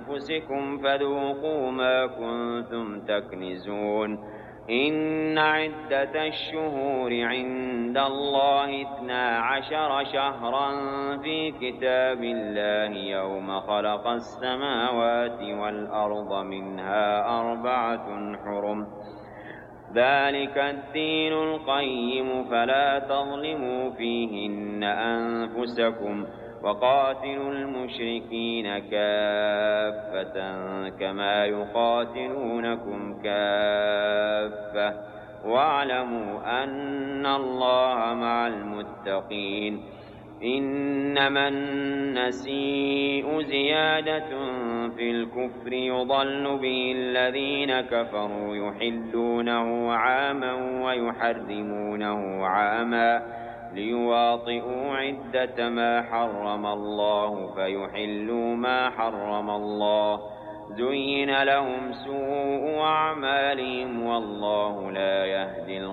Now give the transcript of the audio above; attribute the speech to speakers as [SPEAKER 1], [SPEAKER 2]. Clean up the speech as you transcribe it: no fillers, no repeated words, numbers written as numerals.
[SPEAKER 1] أنفسكم فذوقوا ما كنتم تكنزون إن عدة الشهور عند الله 12 شهرا في كتاب الله يوم خلق السماوات والأرض منها 4 حرم ذلك الدين القيم فلا تظلموا فيهن أنفسكم وقاتلوا المشركين كافة كما يقاتلونكم كافة واعلموا أن الله مع المتقين إنما النسيء زيادة في الكفر يضل به الذين كفروا يحلونه عاما ويحرمونه عاما ليواطئوا عدة ما حرم الله فيحلوا ما حرم الله زين لهم سوء أعمالهم والله لا يهدي